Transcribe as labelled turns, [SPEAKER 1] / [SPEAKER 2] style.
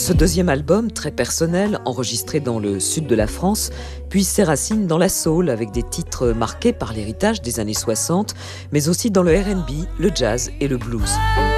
[SPEAKER 1] Ce deuxième album, très personnel, enregistré dans le sud de la France, puise ses racines dans la soul avec des titres marqués par l'héritage des années 60, mais aussi dans le R&B, le jazz et le blues.